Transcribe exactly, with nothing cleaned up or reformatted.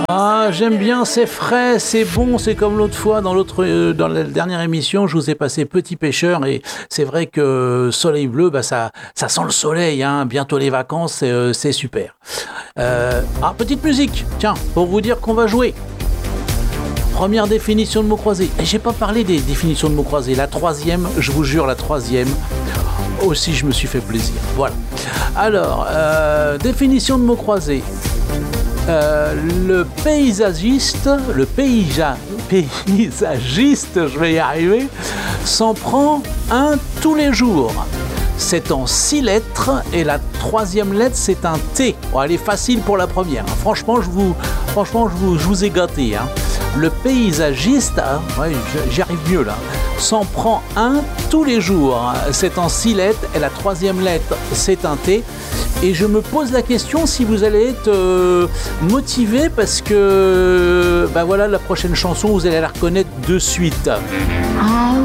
Ah, j'aime bien, c'est frais, c'est bon, c'est comme l'autre fois dans l'autre, euh, dans la dernière émission, je vous ai passé Petit Pêcheur et c'est vrai que Soleil Bleu, bah ça, ça sent le soleil, hein, bientôt les vacances, c'est, euh, c'est super. Euh, ah, petite musique, tiens, pour vous dire qu'on va jouer. Première définition de mots croisés. Et j'ai pas parlé des définitions de mots croisés. La troisième, je vous jure, la troisième. Aussi, je me suis fait plaisir. Voilà. Alors, euh, définition de mots croisés. Euh, le paysagiste, le paysa, paysagiste, je vais y arriver, s'en prend un tous les jours. C'est en six lettres et la troisième lettre c'est un T. Bon, elle est facile pour la première. Franchement, je vous, franchement, je vous, je vous ai gâté. Hein. Le paysagiste, hein, ouais, j'y arrive mieux là, s'en prend un tous les jours. C'est en six lettres et la troisième lettre c'est un T. Et je me pose la question si vous allez être euh, motivé parce que, ben voilà, la prochaine chanson vous allez la reconnaître de suite. Ah